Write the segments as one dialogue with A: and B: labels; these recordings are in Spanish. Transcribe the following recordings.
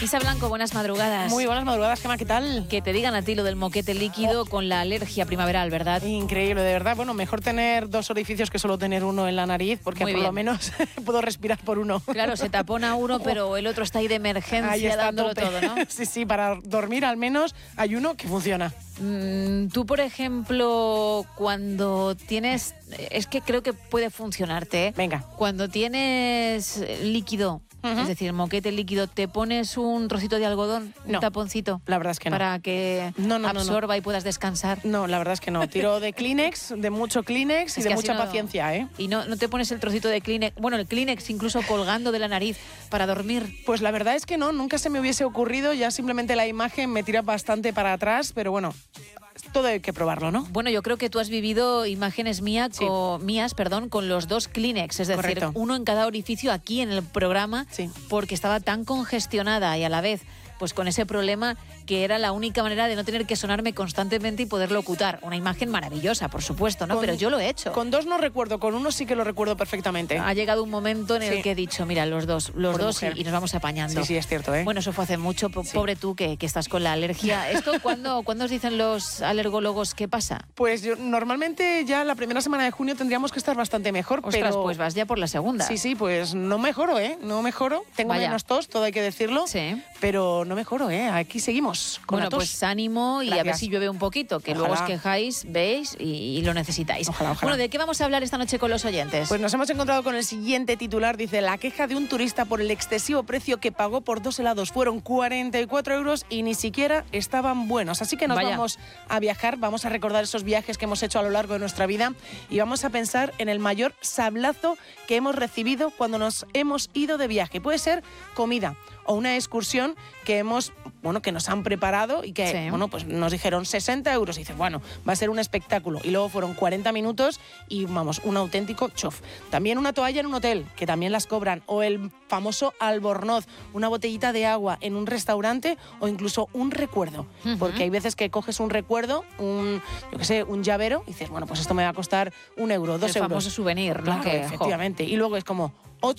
A: Isa Blanco, buenas madrugadas.
B: Muy buenas madrugadas, Gemma, ¿qué tal?
A: Que te digan a ti lo del moquete líquido con la alergia primaveral, ¿verdad?
B: Increíble, de verdad. Bueno, mejor tener 2 orificios que solo tener uno en la nariz, porque
A: Muy
B: por
A: bien.
B: lo menos puedo respirar por uno.
A: Claro, se tapona uno, pero el otro está ahí de emergencia
B: Ahí está,
A: dándolo
B: tope.
A: todo, ¿no?
B: Sí, para dormir al menos hay uno que funciona.
A: Tú, por ejemplo, cuando tienes... Es que creo que puede funcionarte, ¿eh?
B: Venga.
A: Cuando tienes líquido, es decir, moquete líquido, ¿te pones un trocito de algodón,
B: No.
A: un taponcito?
B: La verdad es que no.
A: Para que
B: No.
A: absorba y puedas descansar.
B: No, la verdad es que no. Tiro de Kleenex, de mucho Kleenex y
A: Es
B: de
A: que
B: mucha
A: así no-
B: paciencia, ¿eh?
A: Y no te pones el trocito de Kleenex, bueno, el Kleenex incluso colgando de la nariz para dormir.
B: Pues la verdad es que no, nunca se me hubiese ocurrido, ya simplemente la imagen me tira bastante para atrás, pero bueno, todo hay que probarlo, ¿no?
A: Bueno, yo creo que tú has vivido imágenes mías
B: Sí.
A: con los 2 Kleenex, es decir,
B: Correcto.
A: uno en cada orificio aquí en el programa,
B: Sí.
A: porque estaba tan congestionada y a la vez pues con ese problema que era la única manera de no tener que sonarme constantemente y poder locutar. Una imagen maravillosa, por supuesto, ¿no?
B: Con-
A: Pero yo lo he hecho.
B: Con 2 no recuerdo, con 1 sí que lo recuerdo perfectamente.
A: Ha llegado un momento en el
B: Sí.
A: que he dicho, mira, los dos
B: mujer.
A: y nos vamos apañando.
B: Sí, es cierto, ¿eh?
A: Bueno, eso fue hace mucho.
B: Sí.
A: Pobre tú que estás con la alergia. ¿Esto cuándo os dicen los alergólogos qué pasa?
B: Pues normalmente ya la primera semana de junio tendríamos que estar bastante mejor,
A: Ostras,
B: pero...
A: pues vas ya por la segunda.
B: Sí, pues no mejoro, ¿eh? No mejoro. Tengo
A: Vaya.
B: menos tos, todo hay que decirlo.
A: Sí.
B: Pero no mejoro, ¿eh? Aquí seguimos con
A: Bueno,
B: la tos.
A: pues ánimo y a ver
B: Gracias.
A: si llueve un poquito, que luego os
B: Ojalá.
A: quejáis, veis y lo necesitáis.
B: Ojalá.
A: Bueno, ¿de qué vamos a hablar esta noche con los oyentes?
B: Pues nos hemos encontrado con el siguiente titular. Dice, la queja de un turista por el excesivo precio que pagó por 2 helados. Fueron 44 euros y ni siquiera estaban buenos. Así que nos
A: Vaya.
B: vamos a viajar, vamos a recordar esos viajes que hemos hecho a lo largo de nuestra vida y vamos a pensar en el mayor sablazo que hemos recibido cuando nos hemos ido de viaje. Puede ser comida o una excursión que que nos han preparado y que,
A: Sí.
B: pues nos dijeron 60 euros. Y dices, bueno, va a ser un espectáculo. Y luego fueron 40 minutos y, un auténtico chof. También una toalla en un hotel, que también las cobran. O el famoso albornoz, una botellita de agua en un restaurante o incluso un recuerdo. Porque hay veces que coges un recuerdo, un llavero, y dices, bueno, pues esto me va a costar 1 euro, 2
A: el
B: euros.
A: famoso souvenir, ¿no?
B: Claro,
A: Que, jo.
B: efectivamente. Y luego es como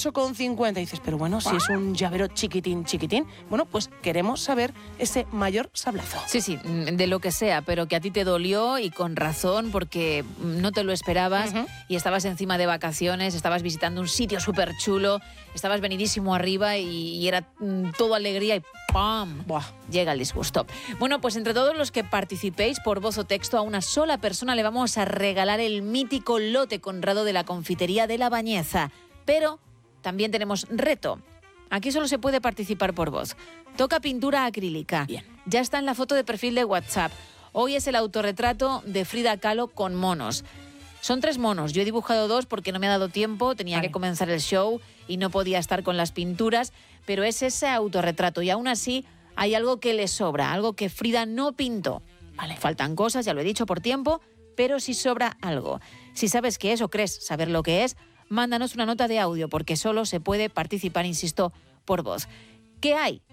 B: 8,50 y dices, pero bueno, si es un llavero chiquitín, bueno, pues queremos saber ese mayor sablazo.
A: Sí, de lo que sea, pero que a ti te dolió y con razón porque no te lo esperabas y estabas encima de vacaciones, estabas visitando un sitio súper chulo, estabas venidísimo arriba y era todo alegría y ¡pam!
B: Buah.
A: Llega el disgusto. Bueno, pues entre todos los que participéis por voz o texto, a una sola persona le vamos a regalar el mítico lote Conrado de la confitería de La Bañeza. Pero también tenemos reto. Aquí solo se puede participar por voz. Toca pintura acrílica.
B: Bien.
A: Ya está en la foto de perfil de WhatsApp. Hoy es el autorretrato de Frida Kahlo con monos. Son 3 monos. Yo he dibujado 2 porque no me ha dado tiempo. Tenía
B: Vale.
A: que comenzar el show y no podía estar con las pinturas. Pero es ese autorretrato y aún así hay algo que le sobra, algo que Frida no pintó. Vale, faltan cosas, ya lo he dicho, por tiempo, pero si sobra algo. Si sabes qué es o crees saber lo que es, mándanos una nota de audio porque solo se puede participar, insisto, por voz. ¿Qué hay?